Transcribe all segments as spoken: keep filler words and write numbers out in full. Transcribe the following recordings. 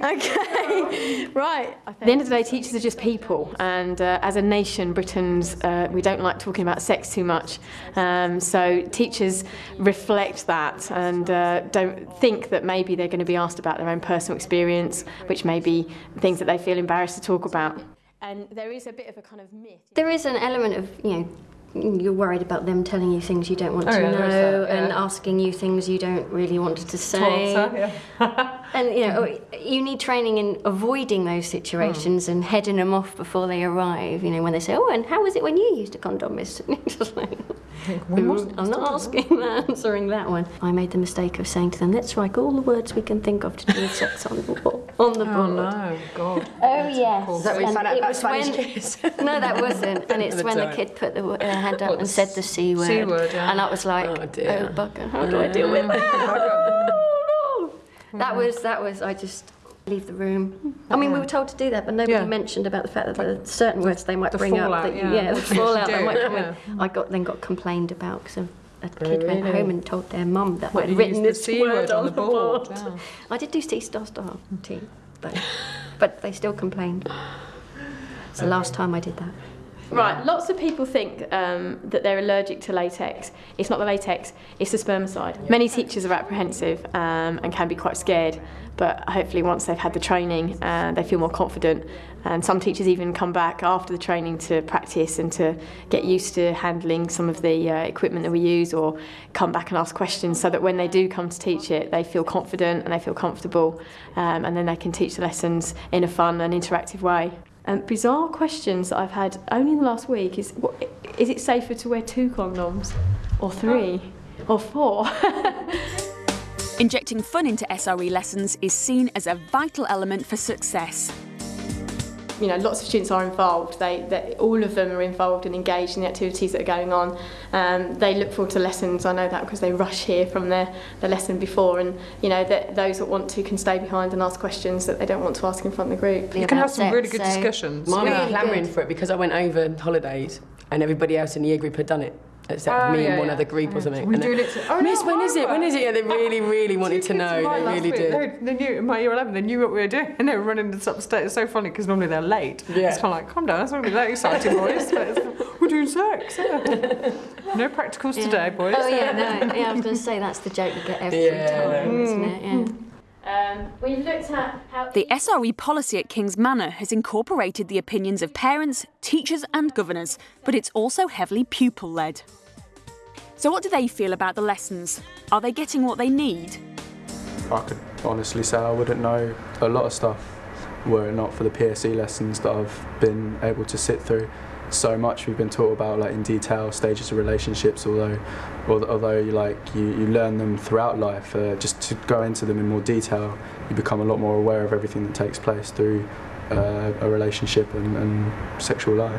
Okay, right. At the end of the day, teachers are just people, and uh, as a nation, Britons, uh, we don't like talking about sex too much. Um, so teachers reflect that and uh, don't think that maybe they're going to be asked about their own personal experience, which may be things that they feel embarrassed to talk about. And there is a bit of a kind of myth. There is an element of, you know, you're worried about them telling you things you don't want oh, to yeah, know, that, yeah. and asking you things you don't really want to say. Torture, yeah. And you know, you need training in avoiding those situations mm. and heading them off before they arrive. You know, when they say, "Oh, and how was it when you used a condom, Miss?" Just like, I'm not asking that, answering that one. I made the mistake of saying to them, "Let's write all the words we can think of to do with sex on the board." On the board. Oh no, God. Oh yes. Is that when you found out about Spanish? No, that wasn't. And it's the when time. the kid put the uh, hand up What, and said the C word. C word, yeah. And I was like, oh, dear. oh bugger, how do I deal with that? That was, that was, I just leave the room. I mean, we were told to do that, but nobody Yeah. mentioned about the fact that there are certain words they might The bring fallout, up. That, yeah. yeah, the fallout that do, might come yeah. in. I got then got complained about because a kid Oh, went really? home and told their mum that What, I'd you written used the this C word word on on the the board. board, yeah. I did do C star star T, but, but they still complained. It's the last time I did that. Right, lots of people think um, that they're allergic to latex. It's not the latex, it's the spermicide. Many teachers are apprehensive um, and can be quite scared, but hopefully once they've had the training, uh, they feel more confident. And some teachers even come back after the training to practice and to get used to handling some of the uh, equipment that we use, or come back and ask questions, so that when they do come to teach it, they feel confident and they feel comfortable, um, and then they can teach the lessons in a fun and interactive way. And bizarre questions that I've had only in the last week is, what, is it safer to wear two condoms, or three, or four? Injecting fun into S R E lessons is seen as a vital element for success. You know, lots of students are involved. They, they, all of them are involved and engaged in the activities that are going on. Um, they look forward to lessons. I know that because they rush here from their, their lesson before, and you know, that those that want to can stay behind and ask questions that they don't want to ask in front of the group. You can have some really good discussions. Mine yeah. was clamouring for it because I went over holidays and everybody else in the year group had done it. Except Oh, me yeah, and one yeah. other group or something. We And do they- it to, oh, Miss, no, when is it? When is it? Yeah, they really, really wanted Two to kids know. of mine They last really week, did. They, they knew, in my year eleven, they knew what we were doing, and they were running this upstairs. It's so funny because normally they're late. Yeah. It's kind of like, calm down, it's not going to be that exciting, boys. But it's, we're doing sex. Yeah. No practicals Yeah. today, boys. Oh yeah, no, yeah, I was going to say that's the joke you get every Yeah. time, isn't it? Yeah. Um, we looked at how The S R E policy at King's Manor has incorporated the opinions of parents, teachers and governors, but it's also heavily pupil-led. So what do they feel about the lessons? Are they getting what they need? I could honestly say I wouldn't know a lot of stuff were it not for the P S E lessons that I've been able to sit through. So much we've been taught about, like in detail, stages of relationships, although although like you, you learn them throughout life, uh, just to go into them in more detail, you become a lot more aware of everything that takes place through uh, a relationship and, and sexual life.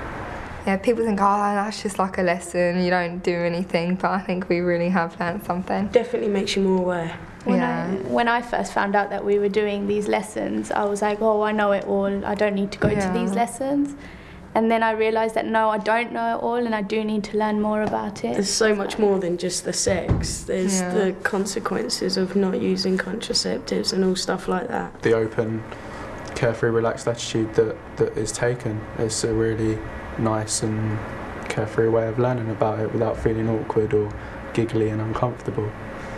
Yeah, people think, oh, that's just like a lesson, you don't do anything, but I think we really have learned something. Definitely makes you more aware. When, Yeah. I, when I first found out that we were doing these lessons, I was like, oh, I know it all, I don't need to go Yeah. to these lessons. And then I realised that no, I don't know it all and I do need to learn more about it. There's so much more than just the sex. There's Yeah. the consequences of not using contraceptives and all stuff like that. The open, carefree, relaxed attitude that, that is taken is a really nice and carefree way of learning about it without feeling awkward or giggly and uncomfortable.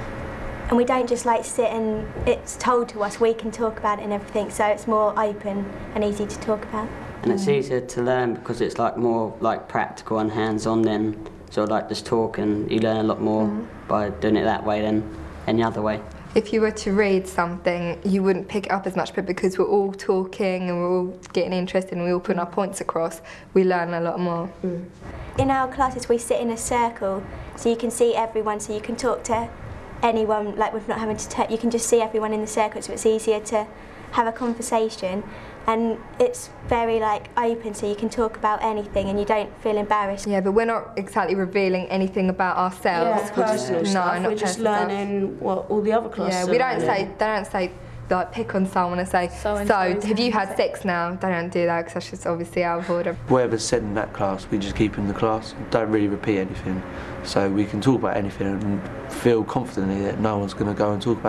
And we don't just like sit and it's told to us, we can talk about it and everything, so it's more open and easy to talk about. And it's easier to learn because it's like more like practical and hands-on than sort of like just talk, and you learn a lot more mm. by doing it that way than any other way. If you were to read something, you wouldn't pick it up as much, but because we're all talking and we're all getting interested and we're all putting our points across, we learn a lot more. Mm. In our classes we sit in a circle, so you can see everyone, so you can talk to anyone, like with not having to t you can just see everyone in the circle, so it's easier to have a conversation. And it's very like open, so you can talk about anything and you don't feel embarrassed. Yeah, but we're not exactly revealing anything about ourselves. Yeah, personal no, stuff. not We're just personal learning stuff. what all the other classes Yeah, are we don't learning. say, they don't say, like pick on someone and say, so, So-and-so so have you had sex now? They don't do that because that's just obviously out of order. Whatever's said in that class, we just keep in the class, don't really repeat anything. So we can talk about anything and feel confidently that no one's going to go and talk about